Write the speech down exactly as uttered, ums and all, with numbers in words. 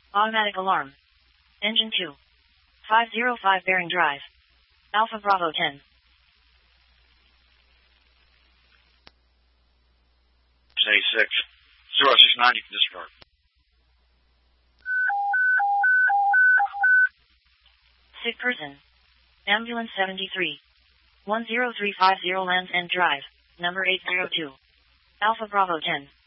Automatic alarm. Engine two. five zero five bearing drive. Alpha Bravo ten. eighty-six. zero six ninety for discharge. Sick person. Ambulance seventy-three. one zero three five zero Lands End Drive, number eight zero two. Alpha Bravo ten.